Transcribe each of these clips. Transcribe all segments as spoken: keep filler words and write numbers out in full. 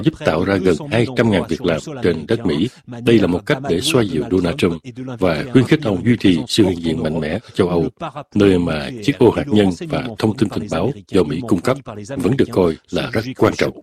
giúp tạo ra gần hai trăm nghìn việc làm trên đất Mỹ. Đây là một cách để xoa dịu Donald Trump và khuyến khích ông duy trì sự hiện diện mạnh mẽ ở châu Âu, nơi mà chiếc ô hạt nhân và thông tin tình báo do Mỹ cung cấp vẫn được coi là rất quan trọng.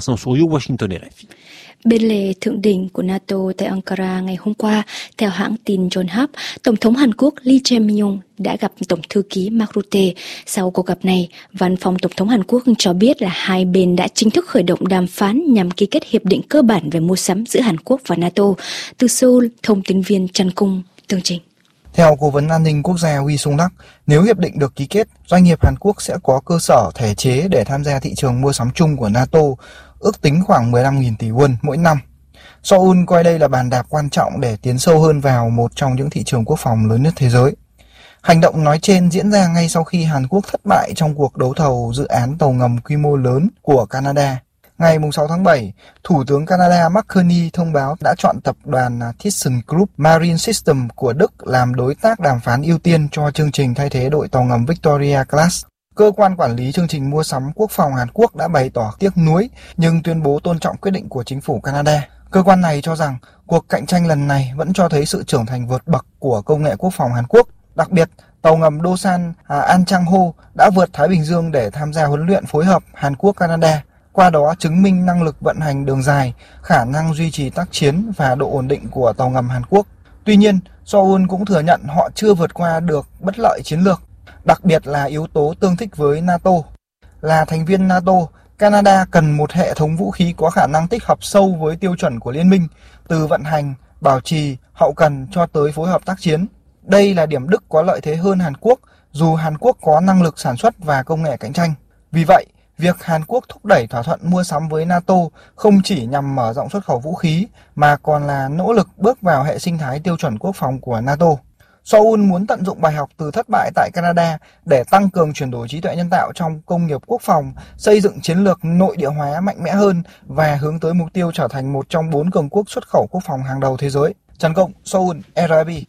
Bên lề thượng đỉnh của NATO tại Ankara ngày hôm qua, theo hãng tin Yonhap, Tổng thống Hàn Quốc Lee Jae-myung đã gặp Tổng thư ký Mark Rutte. Sau cuộc gặp này, Văn phòng Tổng thống Hàn Quốc cho biết là hai bên đã chính thức khởi động đàm phán nhằm ký kết hiệp định cơ bản về mua sắm giữa Hàn Quốc và NATO. Từ Seoul, thông tin viên Trần Cung tường trình. Theo Cố vấn An ninh Quốc gia Wi Sung Đắc, nếu hiệp định được ký kết, doanh nghiệp Hàn Quốc sẽ có cơ sở thể chế để tham gia thị trường mua sắm chung của NATO, ước tính khoảng mười lăm nghìn tỷ won mỗi năm. Seoul coi đây là bàn đạp quan trọng để tiến sâu hơn vào một trong những thị trường quốc phòng lớn nhất thế giới. Hành động nói trên diễn ra ngay sau khi Hàn Quốc thất bại trong cuộc đấu thầu dự án tàu ngầm quy mô lớn của Canada. Ngày sáu tháng bảy, Thủ tướng Canada Mark Carney thông báo đã chọn tập đoàn ThyssenKrupp Marine System của Đức làm đối tác đàm phán ưu tiên cho chương trình thay thế đội tàu ngầm Victoria Class. Cơ quan quản lý chương trình mua sắm quốc phòng Hàn Quốc đã bày tỏ tiếc nuối nhưng tuyên bố tôn trọng quyết định của chính phủ Canada. Cơ quan này cho rằng cuộc cạnh tranh lần này vẫn cho thấy sự trưởng thành vượt bậc của công nghệ quốc phòng Hàn Quốc. Đặc biệt, tàu ngầm Dosan à, An Chang Ho đã vượt Thái Bình Dương để tham gia huấn luyện phối hợp Hàn Quốc-Canada. Qua đó chứng minh năng lực vận hành đường dài, khả năng duy trì tác chiến và độ ổn định của tàu ngầm Hàn Quốc. Tuy nhiên, Seoul cũng thừa nhận họ chưa vượt qua được bất lợi chiến lược, đặc biệt là yếu tố tương thích với NATO. Là thành viên NATO, Canada cần một hệ thống vũ khí có khả năng tích hợp sâu với tiêu chuẩn của liên minh, từ vận hành, bảo trì, hậu cần cho tới phối hợp tác chiến. Đây là điểm Đức có lợi thế hơn Hàn Quốc, dù Hàn Quốc có năng lực sản xuất và công nghệ cạnh tranh. Vì vậy, việc Hàn Quốc thúc đẩy thỏa thuận mua sắm với NATO không chỉ nhằm mở rộng xuất khẩu vũ khí, mà còn là nỗ lực bước vào hệ sinh thái tiêu chuẩn quốc phòng của NATO. Seoul muốn tận dụng bài học từ thất bại tại Canada để tăng cường chuyển đổi trí tuệ nhân tạo trong công nghiệp quốc phòng, xây dựng chiến lược nội địa hóa mạnh mẽ hơn và hướng tới mục tiêu trở thành một trong bốn cường quốc xuất khẩu quốc phòng hàng đầu thế giới. Trần Cộng, Seoul, rờ i bê.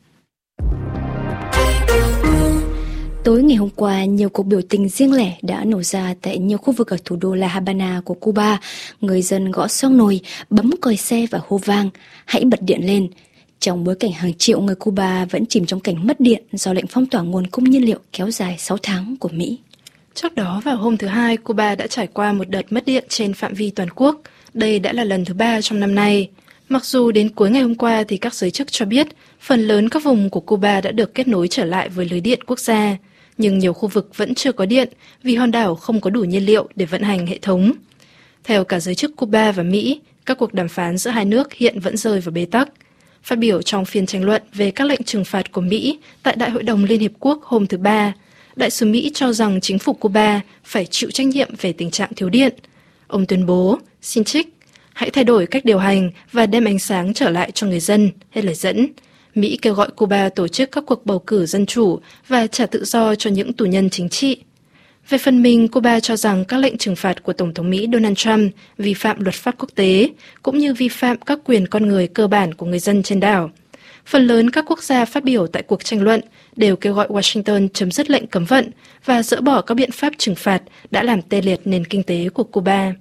Tối ngày hôm qua, nhiều cuộc biểu tình riêng lẻ đã nổ ra tại nhiều khu vực ở thủ đô La Habana của Cuba. Người dân gõ xong nồi, bấm còi xe và hô vang, hãy bật điện lên. Trong bối cảnh hàng triệu người Cuba vẫn chìm trong cảnh mất điện do lệnh phong tỏa nguồn cung nhiên liệu kéo dài sáu tháng của Mỹ. Trước đó vào hôm thứ Hai, Cuba đã trải qua một đợt mất điện trên phạm vi toàn quốc. Đây đã là lần thứ ba trong năm nay. Mặc dù đến cuối ngày hôm qua thì các giới chức cho biết phần lớn các vùng của Cuba đã được kết nối trở lại với lưới điện quốc gia, nhưng nhiều khu vực vẫn chưa có điện vì hòn đảo không có đủ nhiên liệu để vận hành hệ thống. Theo cả giới chức Cuba và Mỹ, các cuộc đàm phán giữa hai nước hiện vẫn rơi vào bế tắc. Phát biểu trong phiên tranh luận về các lệnh trừng phạt của Mỹ tại Đại hội đồng Liên Hiệp Quốc hôm thứ Ba, đại sứ Mỹ cho rằng chính phủ Cuba phải chịu trách nhiệm về tình trạng thiếu điện. Ông tuyên bố, xin trích, hãy thay đổi cách điều hành và đem ánh sáng trở lại cho người dân, hết lời dẫn. Mỹ kêu gọi Cuba tổ chức các cuộc bầu cử dân chủ và trả tự do cho những tù nhân chính trị. Về phần mình, Cuba cho rằng các lệnh trừng phạt của Tổng thống Mỹ Donald Trump vi phạm luật pháp quốc tế, cũng như vi phạm các quyền con người cơ bản của người dân trên đảo. Phần lớn các quốc gia phát biểu tại cuộc tranh luận đều kêu gọi Washington chấm dứt lệnh cấm vận và dỡ bỏ các biện pháp trừng phạt đã làm tê liệt nền kinh tế của Cuba.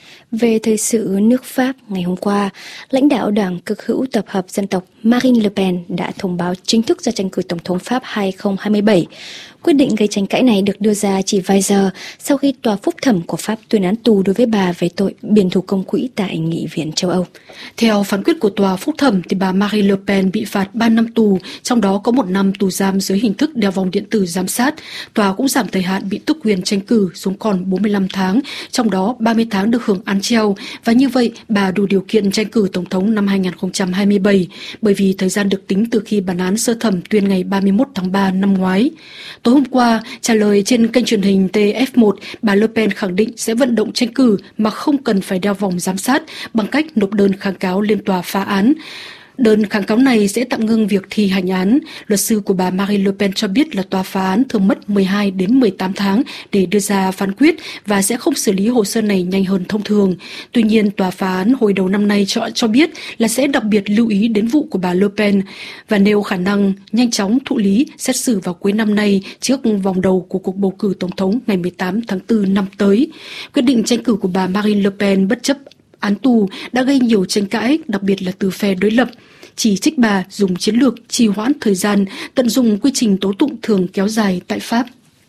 Về thời sự nước Pháp, ngày hôm qua, lãnh đạo đảng cực hữu tập hợp dân tộc Marine Le Pen đã thông báo chính thức ra tranh cử Tổng thống Pháp hai không hai bảy. Quyết định gây tranh cãi này được đưa ra chỉ vài giờ sau khi tòa phúc thẩm của Pháp tuyên án tù đối với bà về tội biển thủ công quỹ tại Nghị viện châu Âu. Theo phán quyết của tòa phúc thẩm, thì bà Marine Le Pen bị phạt ba năm tù, trong đó có một năm tù giam dưới hình thức đeo vòng điện tử giám sát. Tòa cũng giảm thời hạn bị tước quyền tranh cử xuống còn bốn mươi lăm tháng, trong đó ba mươi tháng được hưởng án treo, và như vậy bà đủ điều kiện tranh cử Tổng thống năm hai không hai bảy, bởi vì thời gian được tính từ khi bản án sơ thẩm tuyên ngày ba mươi mốt tháng ba năm ngoái. Tối hôm qua, trả lời trên kênh truyền hình T F một, bà Le Pen khẳng định sẽ vận động tranh cử mà không cần phải đeo vòng giám sát bằng cách nộp đơn kháng cáo lên tòa phá án. Đơn kháng cáo này sẽ tạm ngưng việc thi hành án. Luật sư của bà Marine Le Pen cho biết là tòa phá án thường mất mười hai đến mười tám tháng để đưa ra phán quyết và sẽ không xử lý hồ sơ này nhanh hơn thông thường. Tuy nhiên, tòa phá án hồi đầu năm nay cho, cho biết là sẽ đặc biệt lưu ý đến vụ của bà Le Pen và nêu khả năng nhanh chóng thụ lý xét xử vào cuối năm nay trước vòng đầu của cuộc bầu cử tổng thống ngày mười tám tháng tư năm tới. Quyết định tranh cử của bà Marine Le Pen bất chấp án tù đã gây nhiều tranh cãi, đặc biệt là từ phe đối lập. Chỉ trích bà dùng chiến lược trì hoãn thời gian, tận dụng quy trình tố tụng thường kéo dài tại Pháp.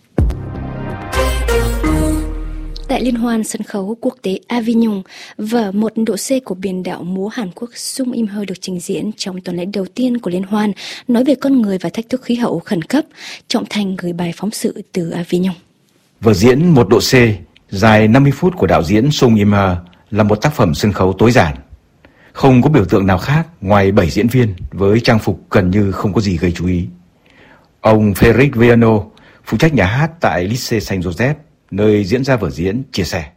Tại Liên hoan sân khấu quốc tế Avignon, vở Một độ C của biên đạo múa Hàn Quốc Sung Im Hơ được trình diễn trong tuần lễ đầu tiên của Liên hoan, nói về con người và thách thức khí hậu khẩn cấp. Trọng Thành gửi bài phóng sự từ Avignon. Vở diễn Một độ C, dài năm mươi phút của đạo diễn Sung Im Hơ là một tác phẩm sân khấu tối giản. Không có biểu tượng nào khác ngoài bảy diễn viên với trang phục gần như không có gì gây chú ý. Ông Frédéric Viano, phụ trách nhà hát tại Lycée Saint-Joseph, nơi diễn ra vở diễn, chia sẻ.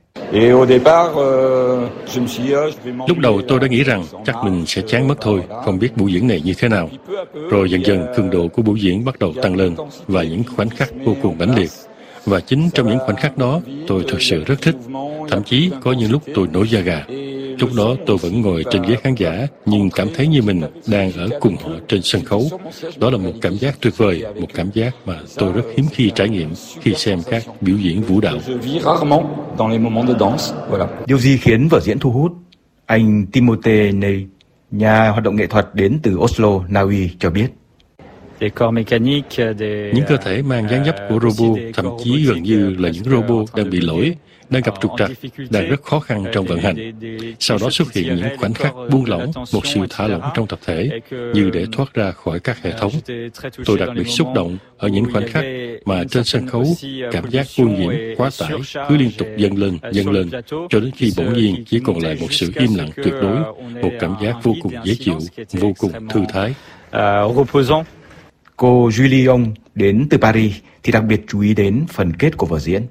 Lúc đầu tôi đã nghĩ rằng chắc mình sẽ chán mất thôi, không biết buổi diễn này như thế nào. Rồi dần dần cường độ của buổi diễn bắt đầu tăng lên và những khoảnh khắc vô cùng mãnh liệt. Và chính trong những khoảnh khắc đó, tôi thực sự rất thích. Thậm chí có những lúc tôi nổi da gà. Lúc đó tôi vẫn ngồi trên ghế khán giả, nhưng cảm thấy như mình đang ở cùng họ trên sân khấu. Đó là một cảm giác tuyệt vời, một cảm giác mà tôi rất hiếm khi trải nghiệm khi xem các biểu diễn vũ đạo. Điều gì khiến vở diễn thu hút? Anh Timothée Ney, nhà hoạt động nghệ thuật đến từ Oslo, Na Uy cho biết. Những cơ thể mang dáng dấp của robot, thậm chí gần như là những robot đang bị lỗi, đang gặp trục trặc, đang rất khó khăn trong vận hành. Sau đó xuất hiện những khoảnh khắc buông lỏng, một sự thả lỏng trong tập thể, như để thoát ra khỏi các hệ thống. Tôi đặc biệt xúc động ở những khoảnh khắc mà trên sân khấu, cảm giác ô nhiễm, quá tải cứ liên tục dâng lên, dâng lên, cho đến khi bỗng nhiên chỉ còn lại một sự im lặng tuyệt đối, một cảm giác vô cùng dễ chịu, vô cùng thư thái. Cô Julie Ông đến từ Paris thì đặc biệt chú ý đến phần kết của vở diễn.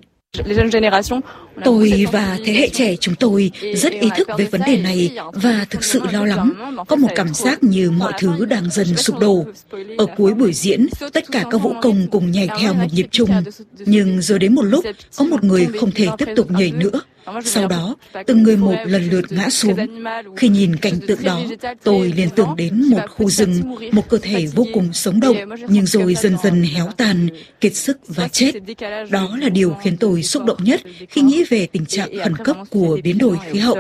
Tôi và thế hệ trẻ chúng tôi rất ý thức về vấn đề này và thực sự lo lắng, có một cảm giác như mọi thứ đang dần sụp đổ. Ở cuối buổi diễn, tất cả các vũ công cùng nhảy theo một nhịp chung, nhưng rồi đến một lúc, có một người không thể tiếp tục nhảy nữa. Sau đó, từng người một lần lượt ngã xuống. Khi nhìn cảnh tượng đó, tôi liền tưởng đến một khu rừng, một cơ thể vô cùng sống động, nhưng rồi dần dần héo tàn, kiệt sức và chết. Đó là điều khiến tôi xúc động nhất khi nghĩ về tình trạng khẩn cấp của biến đổi khí hậu.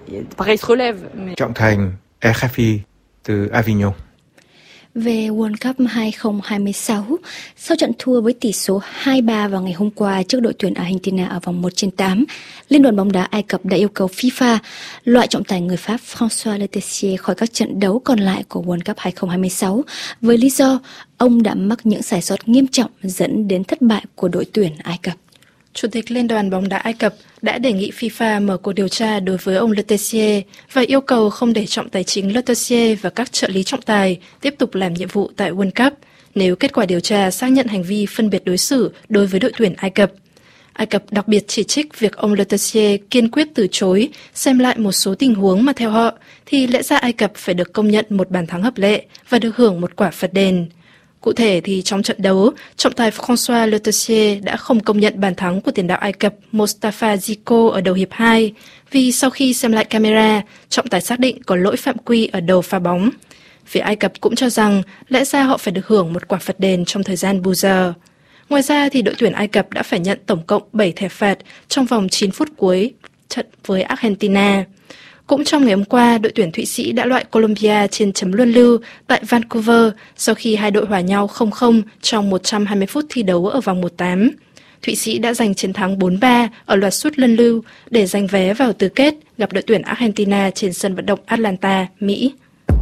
Trọng Thành, R F I từ Avignon. Về World Cup hai không hai sáu, sau trận thua với tỷ số hai ba vào ngày hôm qua trước đội tuyển Argentina ở vòng một trên tám, Liên đoàn bóng đá Ai Cập đã yêu cầu FIFA loại trọng tài người Pháp François Letessier khỏi các trận đấu còn lại của World Cup hai không hai sáu với lý do ông đã mắc những sai sót nghiêm trọng dẫn đến thất bại của đội tuyển Ai Cập. Chủ tịch Liên đoàn bóng đá Ai Cập đã đề nghị FIFA mở cuộc điều tra đối với ông Letessier và yêu cầu không để trọng tài chính Letessier và các trợ lý trọng tài tiếp tục làm nhiệm vụ tại World Cup nếu kết quả điều tra xác nhận hành vi phân biệt đối xử đối với đội tuyển Ai Cập. Ai Cập đặc biệt chỉ trích việc ông Letessier kiên quyết từ chối xem lại một số tình huống mà theo họ thì lẽ ra Ai Cập phải được công nhận một bàn thắng hợp lệ và được hưởng một quả phạt đền. Cụ thể thì trong trận đấu, trọng tài François Letessier đã không công nhận bàn thắng của tiền đạo Ai Cập Mostafa Zico ở đầu hiệp hai vì sau khi xem lại camera, trọng tài xác định có lỗi phạm quy ở đầu pha bóng. Phía Ai Cập cũng cho rằng lẽ ra họ phải được hưởng một quả phạt đền trong thời gian bù giờ. Ngoài ra thì đội tuyển Ai Cập đã phải nhận tổng cộng bảy thẻ phạt trong vòng chín phút cuối trận với Argentina. Cũng trong ngày hôm qua, đội tuyển Thụy Sĩ đã loại Colombia trên chấm luân lưu tại Vancouver sau khi hai đội hòa nhau không không trong một trăm hai mươi phút thi đấu ở vòng một tám. Thụy Sĩ đã giành chiến thắng bốn ba ở loạt sút luân lưu để giành vé vào tứ kết gặp đội tuyển Argentina trên sân vận động Atlanta, Mỹ.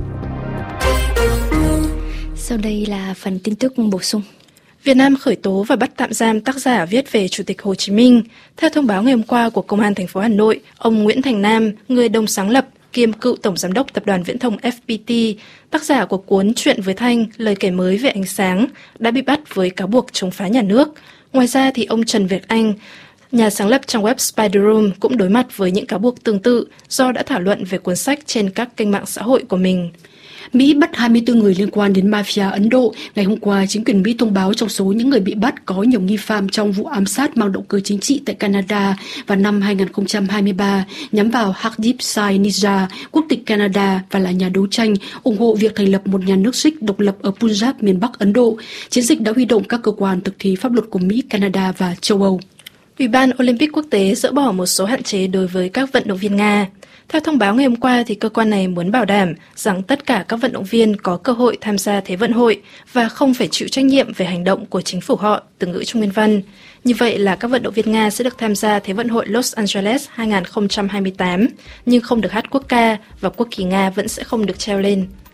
Sau đây là phần tin tức bổ sung. Việt Nam khởi tố và bắt tạm giam tác giả viết về Chủ tịch Hồ Chí Minh. Theo thông báo ngày hôm qua của Công an thành phố Hà Nội, ông Nguyễn Thành Nam, người đồng sáng lập kiêm cựu tổng giám đốc tập đoàn viễn thông ép pê tê, tác giả của cuốn Chuyện với Thanh, lời kể mới về ánh sáng, đã bị bắt với cáo buộc chống phá nhà nước. Ngoài ra thì ông Trần Việt Anh, nhà sáng lập trang web Spider Room, cũng đối mặt với những cáo buộc tương tự do đã thảo luận về cuốn sách trên các kênh mạng xã hội của mình. Mỹ bắt hai mươi tư người liên quan đến mafia Ấn Độ. Ngày hôm qua, chính quyền Mỹ thông báo trong số những người bị bắt có nhiều nghi phạm trong vụ ám sát mang động cơ chính trị tại Canada vào năm hai không hai ba nhắm vào Hardeep Singh Nijjar, quốc tịch Canada và là nhà đấu tranh ủng hộ việc thành lập một nhà nước Sikh độc lập ở Punjab, miền Bắc Ấn Độ. Chiến dịch đã huy động các cơ quan thực thi pháp luật của Mỹ, Canada và châu Âu. Ủy ban Olympic quốc tế dỡ bỏ một số hạn chế đối với các vận động viên Nga. Theo thông báo ngày hôm qua, thì cơ quan này muốn bảo đảm rằng tất cả các vận động viên có cơ hội tham gia Thế vận hội và không phải chịu trách nhiệm về hành động của chính phủ họ, từ ngữ trong nguyên văn. Như vậy là các vận động viên Nga sẽ được tham gia Thế vận hội Los Angeles hai không hai tám, nhưng không được hát quốc ca và quốc kỳ Nga vẫn sẽ không được treo lên.